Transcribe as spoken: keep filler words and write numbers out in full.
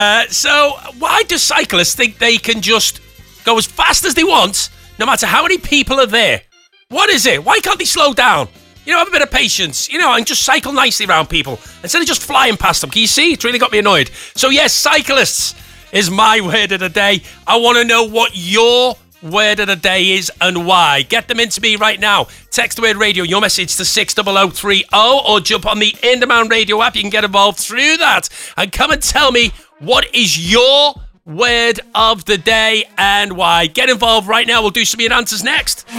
Uh, so, why do cyclists think they can just go as fast as they want, no matter how many people are there? What is it? Why can't they slow down? You know, have a bit of patience, you know, and just cycle nicely around people instead of just flying past them. Can you see? It's really got me annoyed. So, yes, cyclists is my word of the day. I want to know what your word of the day is and why. Get them into me right now. Text the word radio, your message to six zero zero three zero, or jump on the In Demand Radio app. You can get involved through that and come and tell me what is your word of the day and why. Get involved right now. We'll do some of your answers next.